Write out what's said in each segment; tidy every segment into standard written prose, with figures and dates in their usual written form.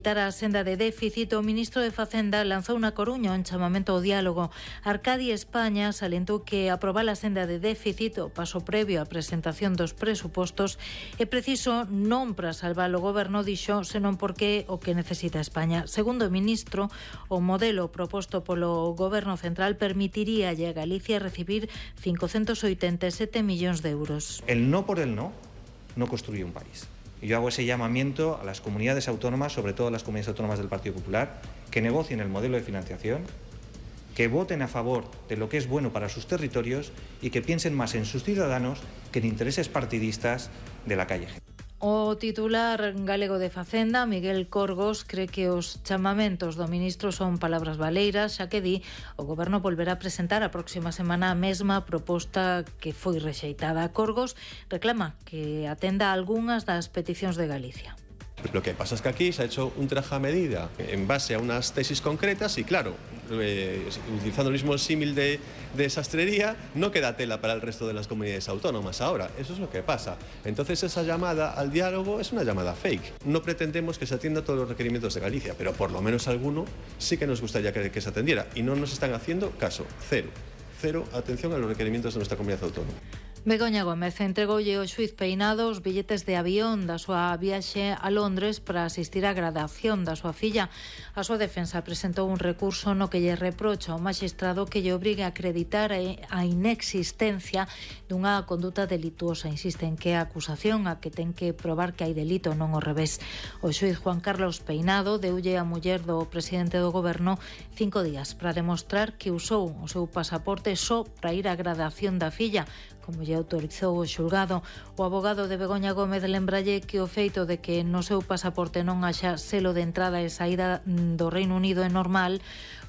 A senda de déficit, o ministro de Facenda lanzou na Coruña un chamamento ao diálogo. Arcadi España salientou que aprobar a senda de déficit, o paso previo á presentación dos presupostos, é preciso non para salvar o goberno, dixo, senón porque o que necesita España. Segundo o ministro, o modelo proposto polo goberno central permitiría a Galicia recibir 587 millóns de euros. El no por el no construye un país. Y yo hago ese llamamiento a las comunidades autónomas, sobre todo a las comunidades autónomas del Partido Popular, que negocien el modelo de financiación, que voten a favor de lo que es bueno para sus territorios y que piensen más en sus ciudadanos que en intereses partidistas de la calle. O titular galego de Facenda, Miguel Corgos, cree que os chamamentos do ministro son palabras baleiras, xa que di o goberno volverá a presentar a próxima semana a mesma proposta que foi rexeitada. Corgos reclama que atenda algunhas das peticións de Galicia. Lo que pasa es que aquí se ha hecho un traje a medida en base a unas tesis concretas y, claro, utilizando el mismo símil de sastrería, no queda tela para el resto de las comunidades autónomas ahora. Eso es lo que pasa. Entonces, esa llamada al diálogo es una llamada fake. No pretendemos que se atienda a todos los requerimientos de Galicia, pero por lo menos alguno sí que nos gustaría que se atendiera. Y no nos están haciendo caso. Cero atención a los requerimientos de nuestra comunidad autónoma. Begoña Gómez entregoulle ao xuíz Peinado os billetes de avión da súa viaxe a Londres para asistir á graduación da súa filla. A súa defensa presentou un recurso no que lle reprocha ao maxistrado que lle obrigue a acreditar a inexistencia dunha conduta delituosa. Insiste en que a acusación a que ten que probar que hai delito, non ao revés. O xuíz Juan Carlos Peinado deulle a muller do presidente do goberno 5 días para demostrar que usou o seu pasaporte só para ir á graduación da filla, como lle autorizou o xulgado. O abogado de Begoña Gómez lembralle que o feito de que no seu pasaporte non haxa selo de entrada e saída do Reino Unido é normal,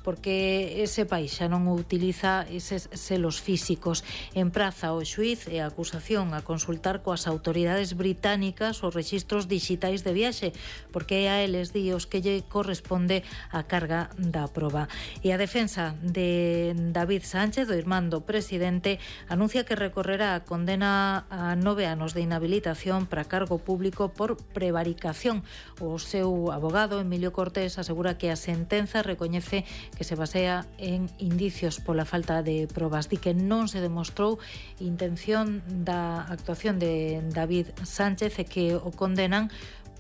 porque ese país xa non utiliza eses selos físicos. Empraza o xuíz e a acusación a consultar coas autoridades británicas os rexistros dixitais de viaxe, porque é a eles os que lle corresponde a carga da proba. E a defensa de David Sánchez, do irmán do presidente, anuncia que recorrerá a condena a 9 anos de inhabilitación para cargo público por prevaricación. O seu abogado, Emilio Cortés, asegura que a sentenza recoñece que se basea en indicios pola falta de probas. Di que non se demostrou intención da actuación de David Sánchez e que o condenan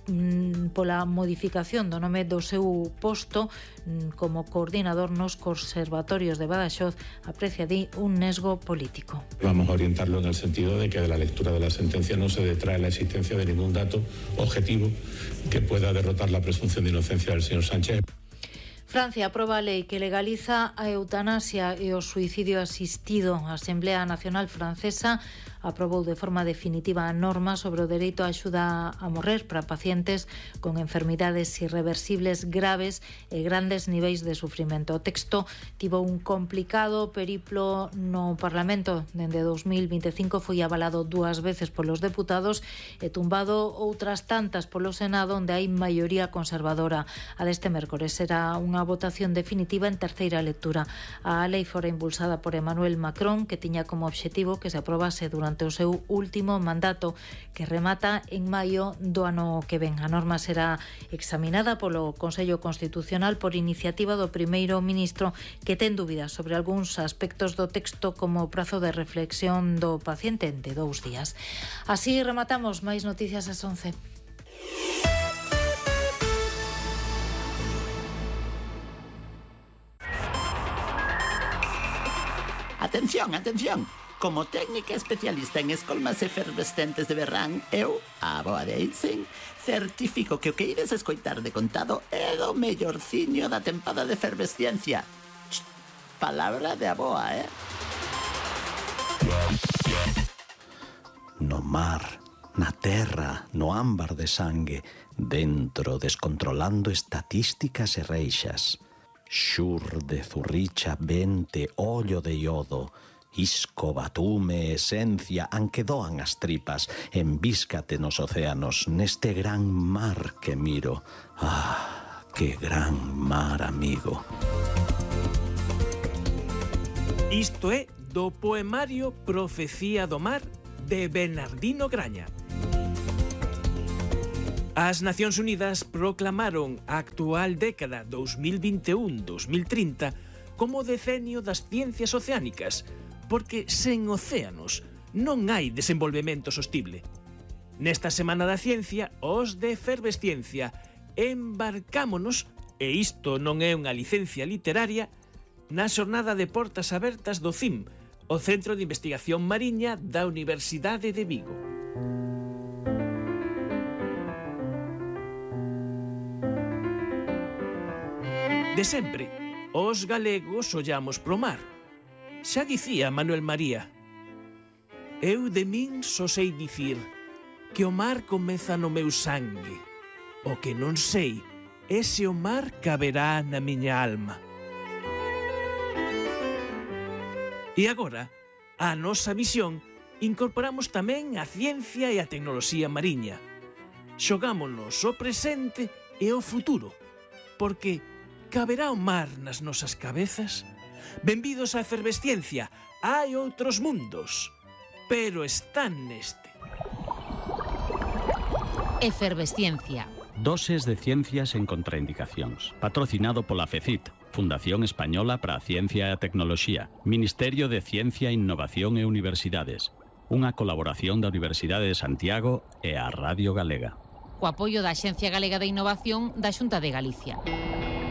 pola modificación do nome do seu posto como coordinador nos conservatorios de Badaxoz. Aprecia, di, un nesgo político. Vamos a orientarlo en el sentido de que de la lectura de la sentencia no se detrae la existencia de ningún dato objetivo que pueda derrotar la presunción de inocencia del señor Sánchez. Francia aproba a lei que legaliza a eutanasia e o suicidio asistido. A Asamblea Nacional Francesa aprobou de forma definitiva a norma sobre o dereito á axuda a morrer para pacientes con enfermidades irreversibles graves e grandes niveis de sufrimento. O texto tivo un complicado periplo no Parlamento. Dende 2025 foi avalado 2 veces polos deputados e tumbado outras tantas polo Senado, onde hai maioría conservadora. A deste mércores será unha votación definitiva en terceira lectura. A lei fora impulsada por Emmanuel Macron, que tiña como obxectivo que se aprobase durante o seu último mandato, que remata en maio do ano que ven. A norma será examinada polo Consello Constitucional por iniciativa do primeiro ministro, que ten dúbidas sobre algúns aspectos do texto, como o prazo de reflexión do paciente de 2 días. Así rematamos. Máis noticias ás 11. Atención, atención! Como técnica especialista en escolmas efervescentes de verán, eu, a Aboa de Eilsen, certifico que o que ides escoitar de contado é do mellorciño da tempada de efervesciencia. Palabra de Aboa, No mar, na terra, no ámbar de sangue, dentro descontrolando estatísticas e reixas. Xur de zurricha, vente, ollo de iodo, isco, batume, esencia, anque doan as tripas, envíscate nos océanos, neste gran mar que miro. Ah, que gran mar, amigo. Isto é do poemario Profecía do Mar de Bernardino Graña. As Nacións Unidas proclamaron a actual década 2021-2030 como decenio das ciencias oceánicas, porque sen océanos non hai desenvolvemento sostible. Nesta Semana da Ciencia, os de Efervesciencia embarcámonos, e isto non é unha licencia literaria, na xornada de portas abertas do CIM, o Centro de Investigación Mariña da Universidade de Vigo. De sempre, os galegos ollamos pro mar. Xa dicía Manuel María: eu de min só sei dicir que o mar comeza no meu sangue. O que non sei é se o mar caberá na miña alma. E agora, á nosa visión, incorporamos tamén a ciencia e a tecnoloxía mariña. Xogámonos o presente e o futuro, porque caberá o mar nas nosas cabezas? Benvidos á Efervesciencia. Hai outros mundos, pero están neste. Efervesciencia. Doses de ciencias en contraindicacións. Patrocinado pola FECIT, Fundación Española para a Ciencia e a Tecnoloxía, Ministerio de Ciencia, Innovación e Universidades. Unha colaboración da Universidade de Santiago e a Radio Galega. Co apoio da Axencia Galega de Innovación da Xunta de Galicia.